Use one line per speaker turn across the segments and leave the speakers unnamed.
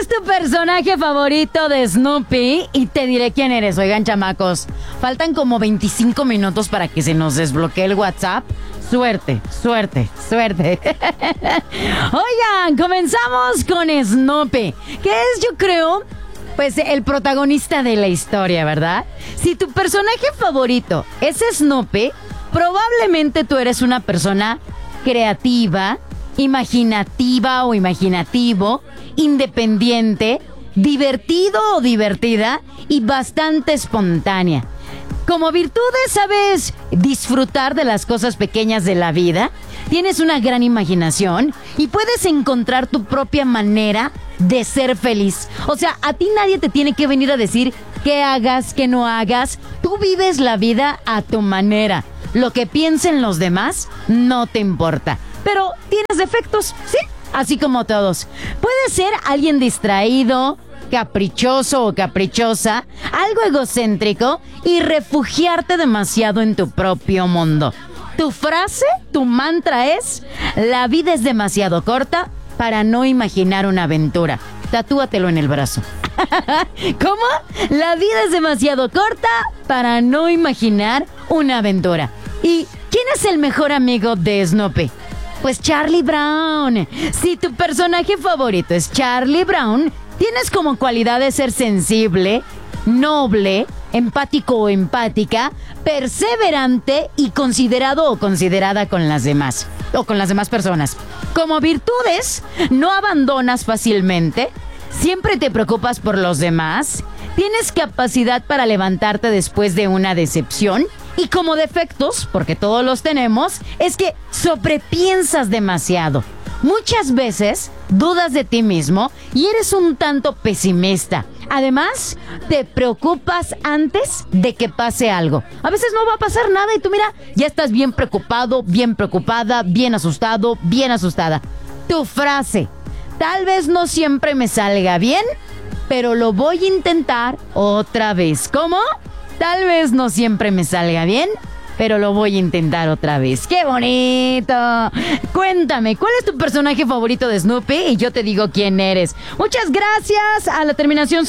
tu personaje favorito de Snoopy? Y te diré quién eres. Oigan, chamacos, faltan como 25 minutos para que se nos desbloquee el WhatsApp. Suerte. Oigan, comenzamos con Snoopy, que es, yo creo, pues el protagonista de la historia, ¿verdad? Si tu personaje favorito es Snoopy, probablemente tú eres una persona creativa, imaginativa o imaginativo, independiente, divertido o divertida y bastante espontánea. Como virtudes, sabes disfrutar de las cosas pequeñas de la vida, tienes una gran imaginación y puedes encontrar tu propia manera de ser feliz. O sea, a ti nadie te tiene que venir a decir qué hagas, qué no hagas. Tú vives la vida a tu manera. Lo que piensen los demás no te importa. Pero tienes defectos, ¿sí? Así como todos. Puedes ser alguien distraído, caprichoso o caprichosa, algo egocéntrico y refugiarte demasiado en tu propio mundo. Tu frase, tu mantra es: la vida es demasiado corta para no imaginar una aventura. Tatúatelo en el brazo. ¿Cómo? La vida es demasiado corta para no imaginar una aventura. ¿Y quién es el mejor amigo de Snoopy? Pues Charlie Brown. Si tu personaje favorito es Charlie Brown, tienes como cualidad de ser sensible, noble, empático o empática, perseverante y considerado o considerada con las demás, o con las demás personas. Como virtudes, no abandonas fácilmente, siempre te preocupas por los demás, tienes capacidad para levantarte después de una decepción. Y como defectos, porque todos los tenemos, es que sobrepiensas demasiado. Muchas veces dudas de ti mismo y eres un tanto pesimista. Además, te preocupas antes de que pase algo. A veces no va a pasar nada y tú mira, ya estás bien preocupado, bien preocupada, bien asustado, bien asustada. Tu frase: tal vez no siempre me salga bien, pero lo voy a intentar otra vez. ¿Cómo? Tal vez no siempre me salga bien, pero lo voy a intentar otra vez. ¡Qué bonito! Cuéntame, ¿cuál es tu personaje favorito de Snoopy? Y yo te digo quién eres. Muchas gracias a la terminación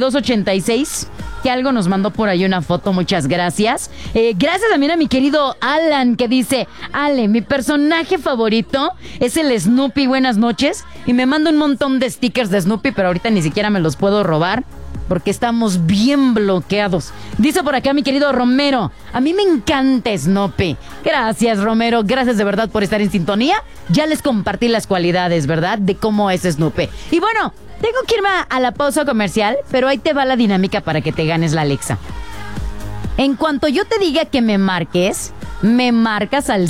7286, que algo nos mandó por ahí una foto. Muchas gracias. Gracias también a mi querido Alan, que dice: Ale, mi personaje favorito es el Snoopy. Buenas noches. Y me manda un montón de stickers de Snoopy, pero ahorita ni siquiera me los puedo robar, porque estamos bien bloqueados. Dice por acá mi querido Romero: a mí me encanta Snoopy. Gracias, Romero, gracias de verdad por estar en sintonía. Ya les compartí las cualidades, ¿verdad?, de cómo es Snoopy. Y bueno, tengo que irme a la pausa comercial, pero ahí te va la dinámica para que te ganes la Alexa. En cuanto yo te diga que me marques, me marcas al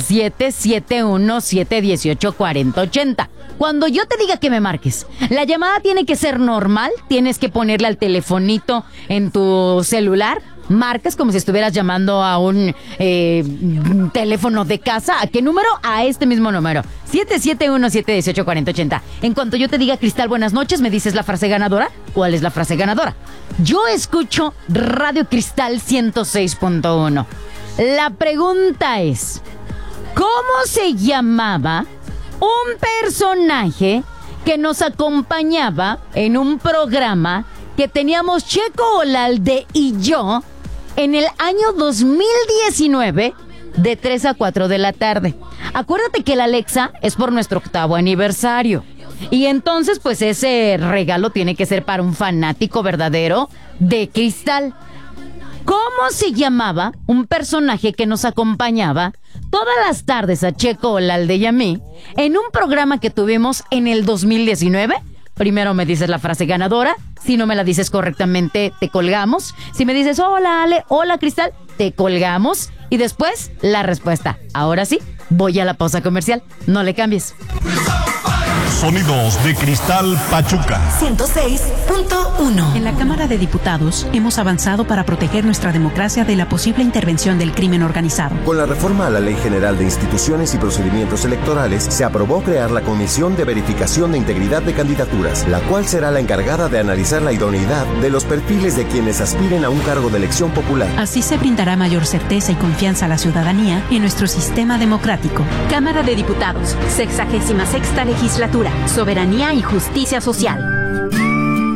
771-718-4080. Cuando yo te diga que me marques, la llamada tiene que ser normal, tienes que ponerle al telefonito en tu celular. Marcas como si estuvieras llamando a un teléfono de casa. ¿A qué número? A este mismo número, 771-718-4080. En cuanto yo te diga: Cristal, buenas noches, me dices la frase ganadora. ¿Cuál es la frase ganadora? Yo escucho Radio Cristal 106.1. La pregunta es: ¿cómo se llamaba un personaje que nos acompañaba en un programa que teníamos Checo Olalde y yo en el año 2019 de 3 a 4 de la tarde? Acuérdate que la Alexa es por nuestro 8º aniversario. Y entonces, pues ese regalo tiene que ser para un fanático verdadero de Cristal. ¿Cómo se llamaba un personaje que nos acompañaba todas las tardes a Checo Olalde y a mí en un programa que tuvimos en el 2019? Primero me dices la frase ganadora. Si no me la dices correctamente, te colgamos. Si me dices: hola Ale, hola Cristal, te colgamos. Y después la respuesta. Ahora sí, voy a la pausa comercial. No le cambies.
Sonidos de Cristal Pachuca
106.1.
En la Cámara de Diputados hemos avanzado para proteger nuestra democracia de la posible intervención del crimen organizado.
Con la reforma a la Ley General de Instituciones y Procedimientos Electorales, se aprobó crear la Comisión de Verificación de Integridad de Candidaturas, la cual será la encargada de analizar la idoneidad de los perfiles de quienes aspiren a un cargo de elección popular.
Así se brindará mayor certeza y confianza a la ciudadanía en nuestro sistema democrático.
Cámara de Diputados, 66ª Legislatura, Soberanía y Justicia Social.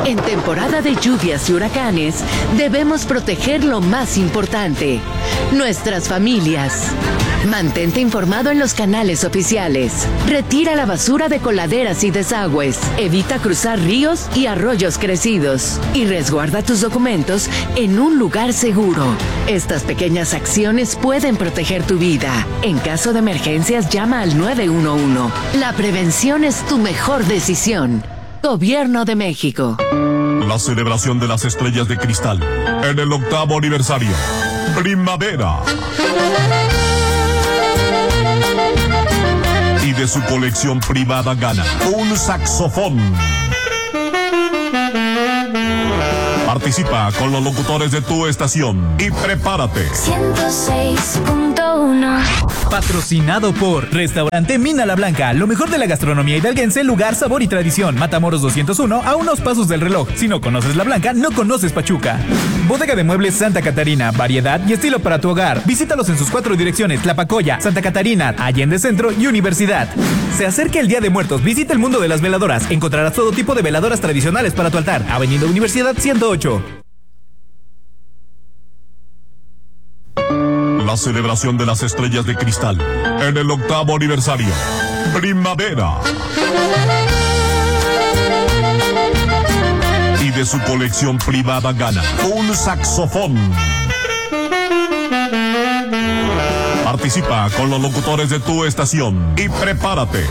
En temporada de lluvias y huracanes, debemos proteger lo más importante, nuestras familias. Mantente informado en los canales oficiales. Retira la basura de coladeras y desagües. Evita cruzar ríos y arroyos crecidos. Y resguarda tus documentos en un lugar seguro. Estas pequeñas acciones pueden proteger tu vida. En caso de emergencias, llama al 911. La prevención es tu mejor decisión. Gobierno de México.
La celebración de las estrellas de cristal en el 8º aniversario. Primavera. Y de su colección privada gana un saxofón. Participa con los locutores de tu estación y prepárate.
106.1.
Patrocinado por Restaurante Mina La Blanca, lo mejor de la gastronomía hidalguense, lugar, sabor y tradición. Matamoros 201, a unos pasos del reloj. Si no conoces La Blanca, no conoces Pachuca. Bodega de Muebles Santa Catarina, variedad y estilo para tu hogar. Visítalos en sus 4 direcciones: Tlapacoya, Santa Catarina, Allende Centro y Universidad. Se acerca el Día de Muertos, visita el mundo de las veladoras. Encontrarás todo tipo de veladoras tradicionales para tu altar. Avenida Universidad 108.
La celebración de las estrellas de cristal en el 8º aniversario. Primavera. Y de su colección privada gana un saxofón. Participa con los locutores de tu estación y prepárate.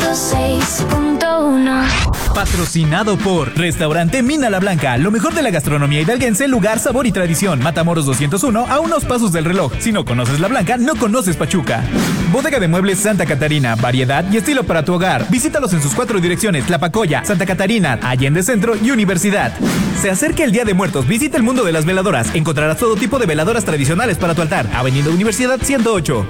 106.1.
Patrocinado por Restaurante Mina La Blanca, lo mejor de la gastronomía hidalguense, lugar, sabor y tradición. Matamoros 201, a unos pasos del reloj. Si no conoces La Blanca, no conoces Pachuca. Bodega de Muebles Santa Catarina, variedad y estilo para tu hogar. Visítalos en sus 4 direcciones: Tlapacoya, Santa Catarina, Allende Centro y Universidad. Se acerca el Día de Muertos, visita el mundo de las veladoras. Encontrarás todo tipo de veladoras tradicionales para tu altar. Avenida Universidad 108.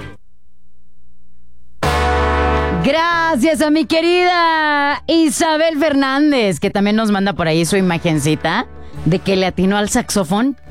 Gracias a mi querida Isabel Fernández, que también nos manda por ahí su imagencita de que le atinó al saxofón.